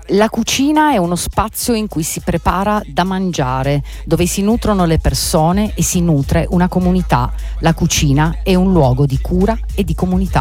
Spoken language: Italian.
La cucina è uno spazio in cui si prepara da mangiare, dove si nutrono le persone e si nutre una comunità. La cucina è un luogo di cura e di comunità.